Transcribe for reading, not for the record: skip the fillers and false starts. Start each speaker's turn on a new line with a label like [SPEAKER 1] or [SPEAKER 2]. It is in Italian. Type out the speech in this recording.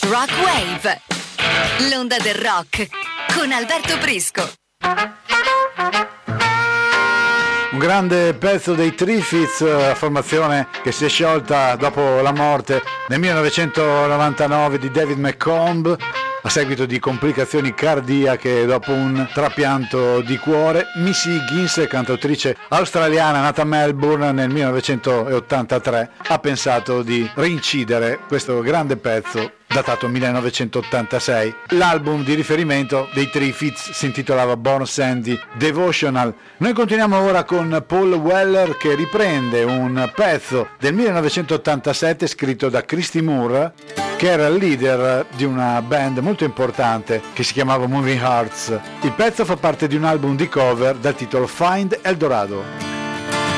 [SPEAKER 1] Rock Wave, l'onda del rock con Alberto Prisco.
[SPEAKER 2] Un grande pezzo dei Triffids, formazione che si è sciolta dopo la morte nel 1999 di David McComb a seguito di complicazioni cardiache dopo un trapianto di cuore. Missy Higgins, cantautrice australiana nata a Melbourne nel 1983, ha pensato di reincidere questo grande pezzo datato 1986. L'album di riferimento dei Triffids si intitolava Born Sandy Devotional. Noi continuiamo ora con Paul Weller, che riprende un pezzo del 1987 scritto da Christy Moore, che era il leader di una band molto importante che si chiamava Moving Hearts. Il pezzo fa parte di un album di cover dal titolo Find Eldorado.